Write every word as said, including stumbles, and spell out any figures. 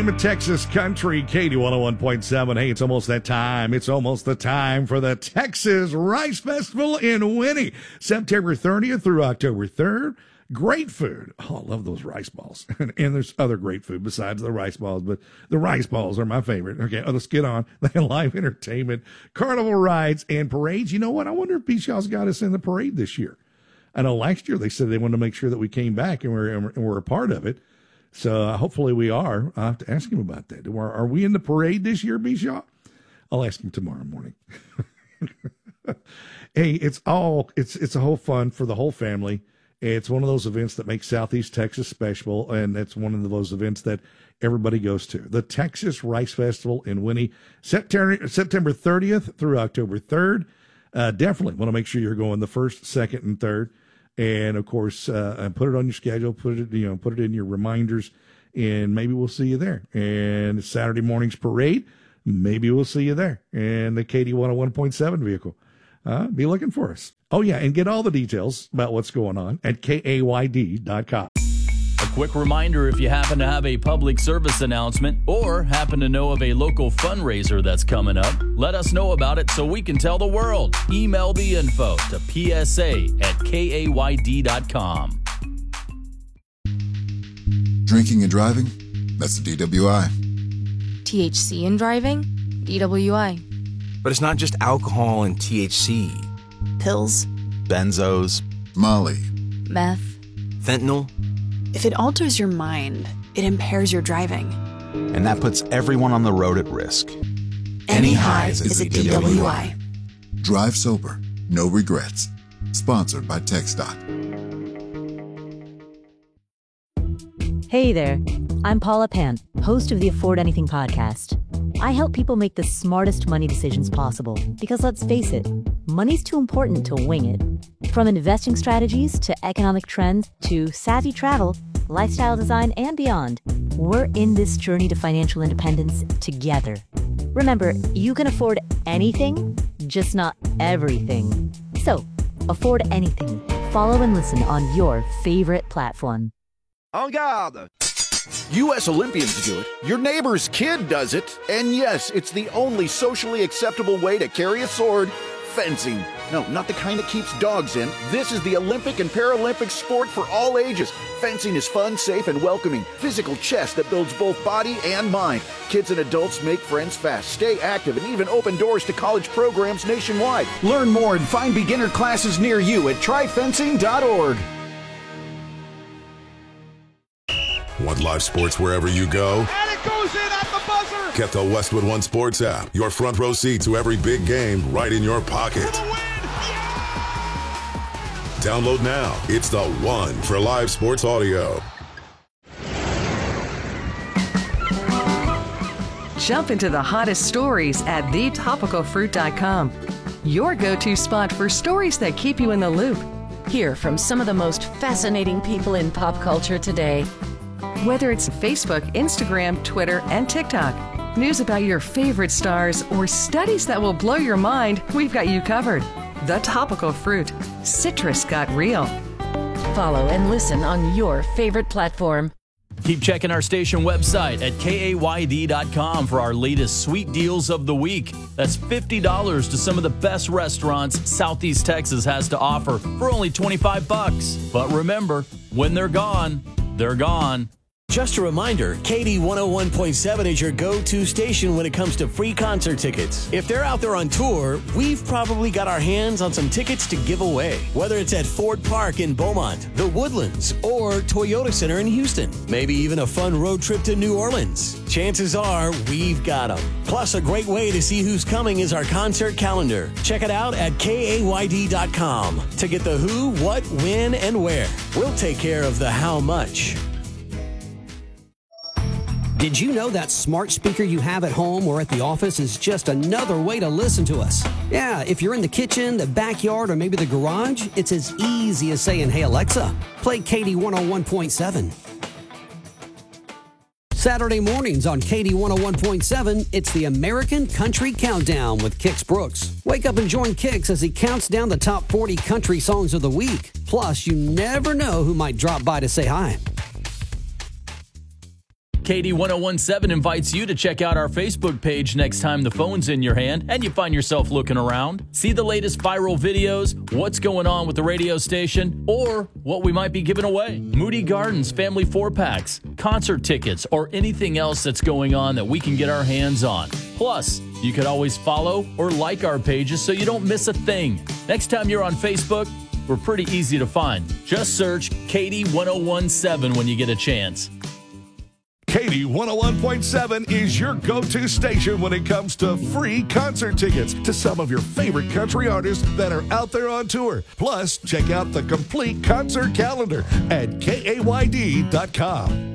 of Texas country, Katie one oh one point seven. Hey, it's almost that time. It's almost the time for the Texas Rice Festival in Winnie. September thirtieth through October third. Great food. Oh, I love those rice balls. And, and there's other great food besides the rice balls, but the rice balls are my favorite. Okay, oh, let's get on. Live entertainment, carnival rides, and parades. You know what? I wonder if Bishaw's got us in the parade this year. I know last year they said they wanted to make sure that we came back and we're, and we're a part of it. So uh, hopefully we are. I'll have to ask him about that. Are, are we in the parade this year, Bishaw? I'll ask him tomorrow morning. Hey, it's all, it's, it's a whole fun for the whole family. It's one of those events that makes Southeast Texas special, and it's one of those events that everybody goes to. The Texas Rice Festival in Winnie, September, September thirtieth through October third. Uh, definitely want to make sure you're going the first, second, and third. And, of course, uh, put it on your schedule, put it, you know, put it in your reminders, and maybe we'll see you there. And Saturday morning's parade, maybe we'll see you there. And the Katie one oh one point seven vehicle. Uh, be looking for us. Oh, yeah, and get all the details about what's going on at K A Y D dot com. A quick reminder, if you happen to have a public service announcement or happen to know of a local fundraiser that's coming up, let us know about it so we can tell the world. Email the info to P S A at K A Y D dot com. Drinking and driving? That's a D W I. T H C in driving? D W I. But it's not just alcohol and T H C. Pills? Benzos. Molly. Meth? Fentanyl. If it alters your mind, it impairs your driving. And that puts everyone on the road at risk. Any highs is a D W I. Drive sober. No regrets. Sponsored by TxDOT. Hey there. I'm Paula Pant, host of the Afford Anything podcast. I help people make the smartest money decisions possible because, let's face it, money's too important to wing it. From investing strategies to economic trends to savvy travel, lifestyle design, and beyond, we're in this journey to financial independence together. Remember, you can afford anything, just not everything. So, afford anything. Follow and listen on your favorite platform. En garde! U S Olympians do it, your neighbor's kid does it, and yes, it's the only socially acceptable way to carry a sword, fencing. No, not the kind that keeps dogs in. This is the Olympic and Paralympic sport for all ages. Fencing is fun, safe, and welcoming. Physical chess that builds both body and mind. Kids and adults make friends fast, stay active, and even open doors to college programs nationwide. Learn more and find beginner classes near you at try fencing dot org. Want live sports wherever you go? And it goes in at the buzzer! Get the Westwood One Sports app. Your front row seat to every big game right in your pocket. For the win! Yeah! Download now. It's the one for live sports audio. Jump into the hottest stories at the topical fruit dot com. Your go-to spot for stories that keep you in the loop. Hear from some of the most fascinating people in pop culture today. Whether it's Facebook, Instagram, Twitter, and TikTok, news about your favorite stars, or studies that will blow your mind, we've got you covered. The Topical Fruit. Citrus got real. Follow and listen on your favorite platform. Keep checking our station website at K A Y D dot com for our latest sweet deals of the week. That's fifty dollars to some of the best restaurants Southeast Texas has to offer for only twenty-five bucks. But remember, when they're gone, they're gone. Just a reminder, Katie one oh one point seven is your go-to station when it comes to free concert tickets. If they're out there on tour, we've probably got our hands on some tickets to give away. Whether it's at Ford Park in Beaumont, the Woodlands, or Toyota Center in Houston. Maybe even a fun road trip to New Orleans. Chances are we've got them. Plus, a great way to see who's coming is our concert calendar. Check it out at K A Y D dot com to get the who, what, when, and where. We'll take care of the how much. Did you know that smart speaker you have at home or at the office is just another way to listen to us? Yeah, if you're in the kitchen, the backyard, or maybe the garage, it's as easy as saying, "Hey Alexa, play Katie one oh one point seven. Saturday mornings on Katie one oh one point seven, it's the American Country Countdown with Kix Brooks. Wake up and join Kix as he counts down the top forty country songs of the week. Plus, you never know who might drop by to say hi. K D ten seventeen invites you to check out our Facebook page next time the phone's in your hand and you find yourself looking around. See the latest viral videos, what's going on with the radio station, or what we might be giving away. Moody Gardens family four-packs, concert tickets, or anything else that's going on that we can get our hands on. Plus, you could always follow or like our pages so you don't miss a thing. Next time you're on Facebook, we're pretty easy to find. Just search K D ten seventeen when you get a chance. K D one oh one point seven is your go-to station when it comes to free concert tickets to some of your favorite country artists that are out there on tour. Plus, check out the complete concert calendar at K A Y D dot com.